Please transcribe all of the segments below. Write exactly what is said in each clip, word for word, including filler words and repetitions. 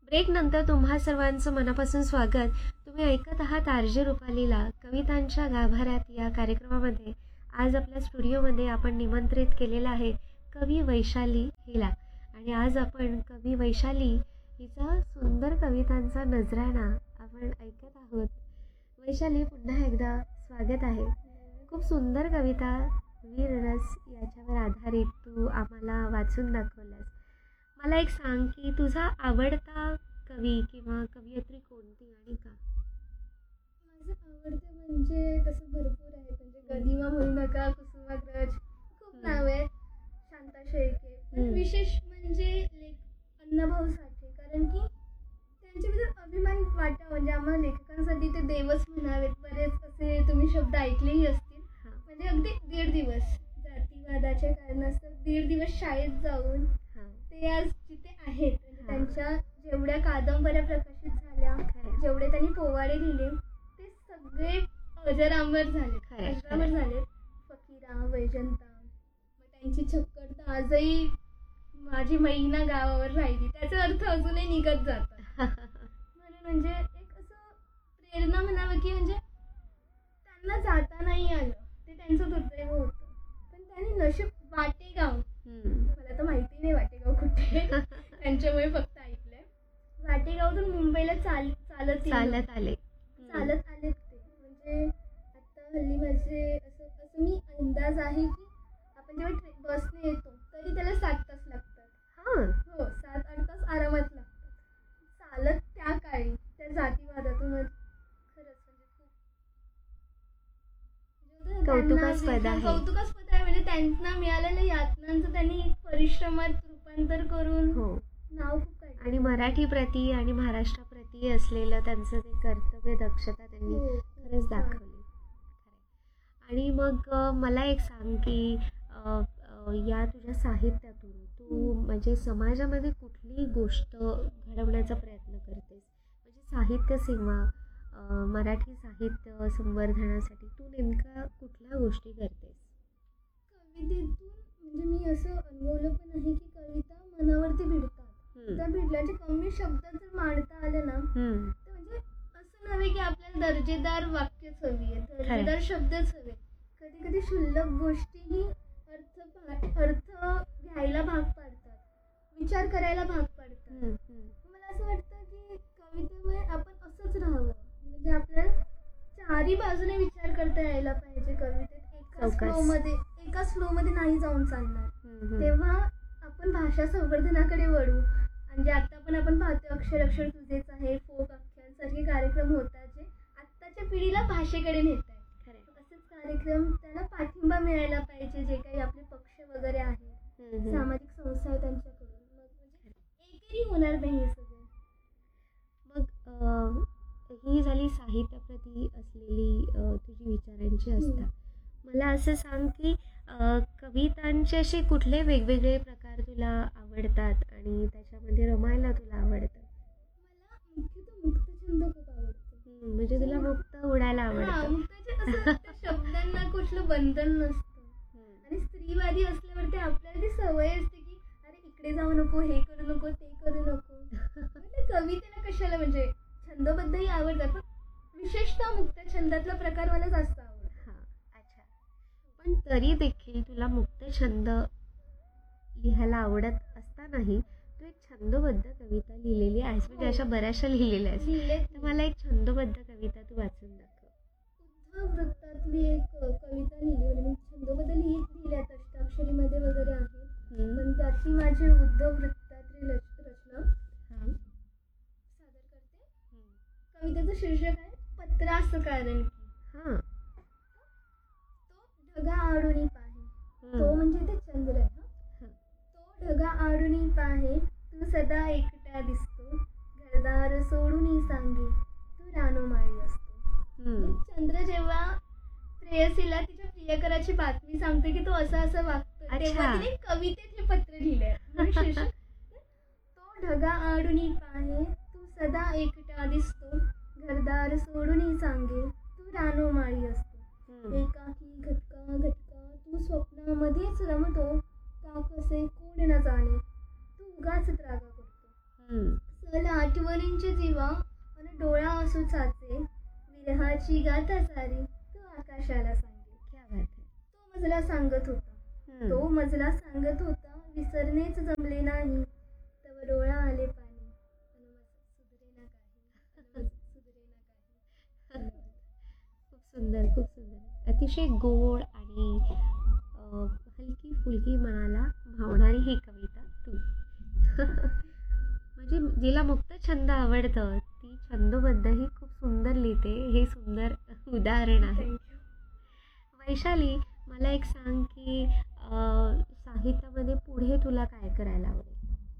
ब्रेकनंतर तुम्हा सर्वांचं मनापासून स्वागत. तुम्ही ऐकत आहात आर जे रुपालीला कवितांच्या गाभाऱ्यात या कार्यक्रमामध्ये. आज आपल्या स्टुडिओमध्ये आपण निमंत्रित केलेलं आहे कवी वैशाली हिला आणि आज आपण कवी वैशाली हिचा सुंदर कवितांचा नजराणा आपण ऐकत आहोत. वैशाली, पुन्हा एकदा स्वागत आहे. खूप सुंदर कविता वीररस याच्यावर आधारित तू आम्हाला वाचून दाखवल्यास. मला एक सांग की तुझा आवडता कवी किंवा कवयित्री कोणती आणि का? माझं आवडतं म्हणजे तसं भरपूर आहे. म्हणजे गदिमा म्हणू नका, कुसुमाग्रज, खूप नाव आहेत, शांता शेळके. पण विशेष म्हणजे लेख अण्णाभाऊ साठे, कारण की त्यांच्याबद्दल अभिमान वाटावा. म्हणजे आम्हाला लेखकांसाठी ते देवच म्हणावेत. बरेच असे तुम्ही शब्द ऐकलेही असतील. म्हणजे अगदी दीड दिवस जातीवादाच्या कारणास्तव दीड दिवस शाळेत जाऊन ते आज जिथे आहेत, म्हणजे त्यांच्या जेवढ्या कादंबऱ्या प्रकाशित झाल्या, जेवढे त्यांनी पोवाडे लिहिले, ते सगळे अजरामर झाले अजरामर झाले फकीरा, वैजंता. मग त्यांची छक्कड तर आजही माझी महिना गावावर राहिली, त्याचा अर्थ अजूनही निघत जातात. म्हणून म्हणजे एक असं प्रेरणा म्हणावं की म्हणजे त्यांना जाता नाही आलं, ते त्यांचं दुर्दैव होतं. पण त्यांनी नशीब वाटेगाव, मला तर माहिती नाही वाटेगाव कुठे, त्यांच्यामुळे फक्त ऐकलंय. वाटेगावातून मुंबईला चाल चालत चालत आले चालत आलेत ते. म्हणजे आता हल्ली माझे असं असं मी अंदाज आहे की आपण जेव्हा ट्रेन बसने येतो तरी त्याला सात तास लागतात. हां हो, सात आठ तास आरामात लागतात. चालत त्या काळी त्या जातीवादातून खरंच म्हणजे खूप कौतुकास्पद आहे. कौतुकास्पद आहे. म्हणजे त्यांना मिळालेल्या यातनांचं त्यांनी परिश्रमात रूपांतर करून हो नाव खूप काढलं. आणि मराठी प्रती आणि महाराष्ट्राप्रती असलेलं त्यांचं ते कर्तव्य दक्षता त्यांनी हो, खरंच दाखवली. आणि मग अ, मला एक सांग की अ, अ, या तुझ्या साहित्यातून तू म्हणजे समाजामध्ये कुठली गोष्ट घडवण्याचा प्रयत्न करतेस? म्हणजे साहित्य सेवा, अ, मराठी साहित्य संवर्धनासाठी तू नेमका कुठल्या गोष्टी करतेस? कवितेतून म्हणजे मी असं अनुभवलं पण आहे की कविता मनावरती भिडतात. त्या भिडल्याचे कमी शब्दात जर मांडता आले ना, तर म्हणजे असं नव्हे की आपल्याला दर्जेदार वाक्यच हवी आहे, दर्जेदार शब्दच हवे. कधी कधी क्षुल्लक गोष्टीही अर्थ अर्थ घ्यायला भाग पाडतात, विचार करायला भाग पाडतात. मला असं वाटतं की कवितेमुळे आपण असंच राहावं. म्हणजे आपल्याला चारी बाजूने विचार करता यायला पाहिजे कवितेत. एका फ्लो मध्ये एका फ्लो मध्ये नाही जाऊन चालणार. तेव्हा आपण भाषा संवर्धनाकडे वळू. म्हणजे आता पण आपण पाहतो अक्षर अक्षर तुझेच आहे, फोक आख्यानसारखे कार्यक्रम होतात जे आत्ताच्या पिढीला भाषेकडे नेत आहेत. असेच कार्यक्रम त्याला पाठिंबा मिळायला पाहिजे. जे काही आपले पक्ष वगैरे आहेत, सामाजिक संस्था आहेत, त्यांच्याकडून. मग म्हणजे एकही होणार नाही हे सगळं. मग ही झाली साहित्याप्रती असलेली तुझी विचारांची असतात. मला असं सांग की कवितांचे असे कुठले वेगवेगळे प्रकार तुला आवडतात आणि त्याच्यामध्ये रमायला तुला आवडतं? मला मुख्यतः मुक्तछंद खूप आवडतो. म्हणजे तुला मुक्त उडायला आवडतं. शब्दांना कुठलं बंधन नसतं. आणि स्त्रीवादी असल्यावरती आपल्याला ती सवय असते की अरे इकडे जाऊ नको, हे करू नको, ते करू नको. म्हणजे कवितेला कशाला म्हणजे छंदबद्धही आवडतात, पण विशेषतः मुक्त छंदातला प्रकार मला जास्त आवडतो. पण तरी देखील तुला मुक्त छंद लिहायला आवडत असतानाही तू एक छंदबद्ध कविता लिहिलेली आहेस. म्हणजे अशा बऱ्याचशा लिहिलेल्या आहेस. तर मला एक छंदबद्ध कविता तू वाचून दाखव. उद्धव वृत्तातली एक कविता लिहिली. म्हणजे मी छंदबद्ध लिहित लिहिल्यात, अष्टाक्षरीमध्ये वगैरे आहेत, पण त्यातली माझी उद्धव वृत्तातली रचना सादर करते. कवितेचं शीर्षक आहे पत्रास कारण की. हां ढगा आडुनी पाहे, तो म्हणजे ते चंद्र आहे. तो ढगा आडुनी पाहे, तू सदा एकटा दिसतो, घरदार सोडून सांगे तू रानोमाळी असतो. चंद्र जेव्हा प्रेयसीला तिच्या प्रियकराची बातमी सांगते की तो असं असं वागतो, तेव्हा तिने कवितेत हे पत्र लिहिलंय. तो ढगा आडुनी पाहे, तू सदा एकटा दिसतो, घरदार सोडून सांगे तू रानोमाळी असतो. एकाकी घटका घटका तू स्वप्नामध्येच रमतो, का कसे कोण न जाणे तू उगाच त्रागा करतो. चल आठवणींचे दिवा अन डोळा असू चाचे, विरहाची गाथा सारी तो आकाशाला सांगे. क्या बात आहे. तो मजला सांगत होता, हम्म. तो मजला सांगत होता, विसरणेच जमले नाही, तव डोळा आले पाणी, अन माझं सुधरे ना काही, अन माझं सुधरे ना काही. खूप सुंदर, खूप सुंदर. अतिशय गोड आणि अ, हलकी फुलकी मनाला भावणारी ही कविता तू. म्हणजे जिला मुक्त छंद आवडतं ती छंदोबद्धही खूप सुंदर लिहिते, हे सुंदर उदाहरण आहे. Thank you. वैशाली, मला एक सांग की अ, साहित्यामध्ये पुढे तुला काय करायला आवडेल?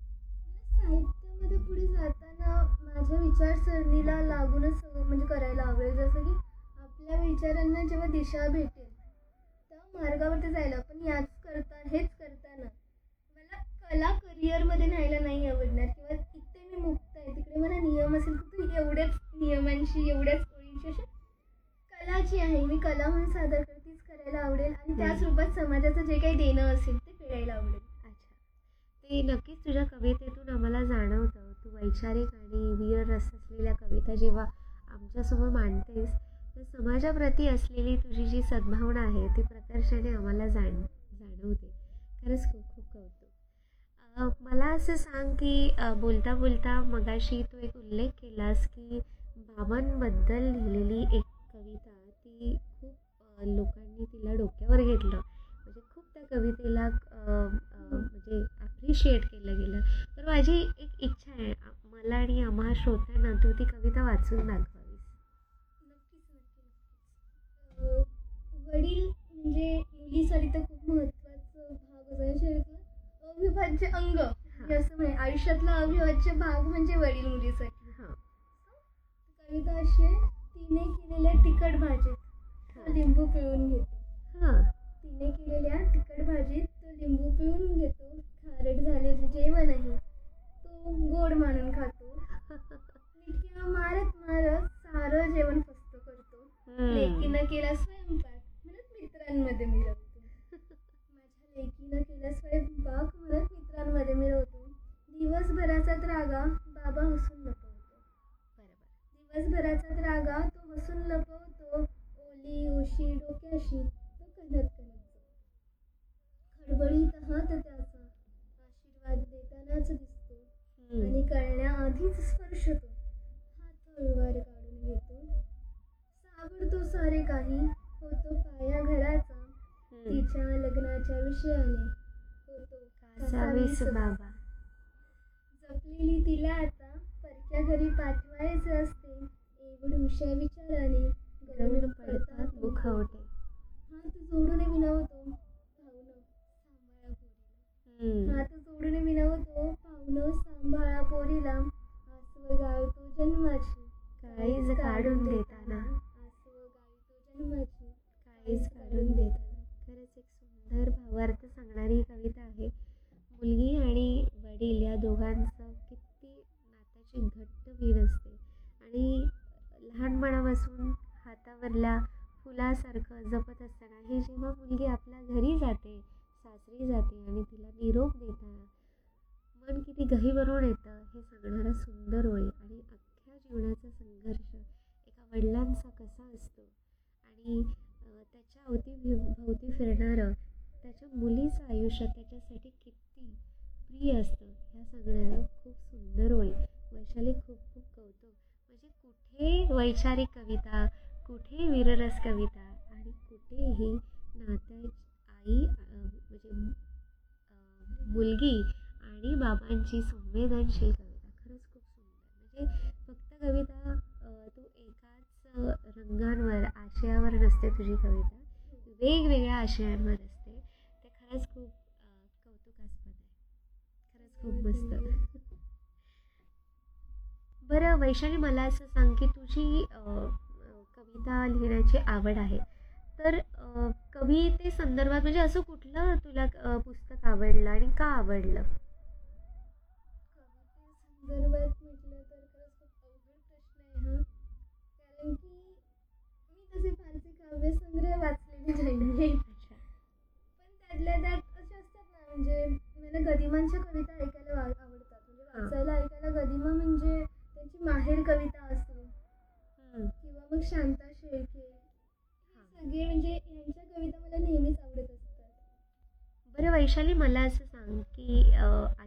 मला साहित्यामध्ये पुढे जाताना माझ्या विचारसरणीला लागूनच म्हणजे करायला आवडेल. जसं की आपल्या विचारांना जेव्हा दिशा भेटेल त्या मार्गावरती जायला. पण याच करता हेच करताना मला कला करिअरमध्ये न्यायला नाही आवडणार, किंवा इथे मी मुक्त आहे तिकडे मला नियम असेल तर तू एवढ्याच नियमांशी एवढ्याच ओळींशी अशा कलाची आहे मी कला म्हणून सादर करते तीच करायला आवडेल. आणि त्याच रूपात समाजाचं जे काही देणं असेल ते फेडायला आवडेल. अच्छा, ते नक्कीच तुझ्या कवितेतून आम्हाला जाणवतं. तू वैचारिक आणि वीररस असलेल्या कविता जेव्हा आमच्यासमोर मांडतेस तर समाजाप्रती असलेली तुझी जी सद्भावना आहे ती प्रकर्षाने आम्हाला जाण जाणवते. खरंच खूप खूप कौतुक. अ, मला असं सांग की अ, बोलता बोलता मगाशी तू एक उल्लेख केलास की बाबांबद्दल लिहिलेली एक कविता ती खूप अ, लोकांनी तिला डोक्यावर घेतलं. म्हणजे खूप त्या कवितेला अ, अ, म्हणजे ॲप्रिशिएट केलं गेलं. तर माझी एक इच्छा आहे, आ- मला आणि आम्हा श्रोत्यांना तू ती कविता वाचून दाखवावीस. नक्कीच नक्की नक्कीच. अं, वडील म्हणजे मुलीसाठी तर खूप महत्त्वाचं भाग असं शरीरातलं अविभाज्य अंग, मी असं म्हणे आयुष्यातला अविभाज्य भाग म्हणजे वडील मुलीसाठी. हां कविता अशी आहे, तिने केलेल्या तिखट भाजीत तो लिंबू पिळून घेतो. हां तिने केलेल्या तिखट भाजीत तो लिंबू पिळून घेतो. खारट झालेले जेवणही तो गोड मानून खातो. मिठ्या मारत मारत सारं जेवण फस्त करतो. हम्म. लेकीनं केला स्वयंपाक म्हणत मित्रांमध्ये मिरवतो. माझ्या लेकीनं केला स्वयंपाक म्हणत मित्रांमध्ये मिरवतो. दिवसभराचा त्रागा बाबा हसून लपवतो. बरोबर. दिवसभराचा त्रागा तो हसून लपवतो. ओली उशी डोक्याशी तो कणत कणत जगतो. खडबडीत हात त्याचा आशीर्वाद देतानाच दिसतो. हम्म. आणि कळण्याआधीच स्पर्श तो हात हळूवार काढून घेतो. सावरतो सारे काही होतो पाया घराचा. हम्म. तिच्या लग्नाच्या विषयाने होतो कासावीस बाबा. जपलेली तिला आता परक्या घरी पाठवायचे असते. एवढूशा विचाराने गौर पडतात मुखवटे. हात जोडून विनवतो पाहुणं सांभाळा पोरीला. हम्म. हात जोडून विनवतो पाहुणं सांभाळा पोरीला. आसव गाळतो जन्माची काळीज काढून देताना. आसव गाळतो जन्माची काळीज काढून देताना. खरंच एक सुंदर भावार्थ सांगणारी ही कविता आहे. मुलगी आणि वडील या दोघांचं किती नात्याची घट्ट वीण असते. आणि लहानपणापासून हातावरल्या फुलासारखं जपत असताना ही जेव्हा मुलगी आपल्या घरी जाते, सासरी जाते आणि तिला निरोप देताना मन किती गहिवरून येतं हे सांगणारा सुंदर ओळी. आणि अख्ख्या जीवनाचा संघर्ष एका वडिलांचा कसा असतो आणि अ, त्याच्या अवती भोवती फिरणारं त्याच्या मुलीचं आयुष्य त्याच्यासाठी किती प्रिय असतं ह्या सांगणारं खूप सुंदर ओळी. वैशाली, खूप खूप कौतुक. म्हणजे कुठे वैचारिक कविता, कुठे वीररस कविता आणि कुठेही नात्या आई अ, म्हणजे अ, मुलगी आणि बाबांची संवेदनशील कविता. खरंच खूप सुंदर. म्हणजे फक्त कविता अ, तू एकाच अ, रंगांवर आशयावर नसते तुझी कविता, वेगवेगळ्या आशयांवर असते. ते खरंच खूप अ, कौतुकास्पद आहे. खरंच खूप मस्त. बरं वैशाली, मला असं सांग की तुझी अ, अ, कविता लिहिण्याची आवड आहे तर अ, कविते संदर्भात म्हणजे असं कुठलं तुला अ, पुस्तक आवडलं आणि का आवडलं? कविते संदर्भात म्हटलं तर खरंच खूप अवघड प्रश्न आहे हा. कारण की मी तसे फारसे काव्यसंग्रह वाचलेले नाही. अच्छा. पण त्यातल्या त्यात असे असतात ना, म्हणजे मला गदिमांच्या कविता ऐकायला वा- आवडतात. म्हणजे हां. वाचायला ऐकायला गदिमा म्हणजे त्यांची माहेर कविता असेल हम्म. किंवा मग शांता शेळके, हे सगळे म्हणजे यांच्या कविता मला नेहमीच आवडत असतात. बरं वैशाली, मला असं सांग की अ,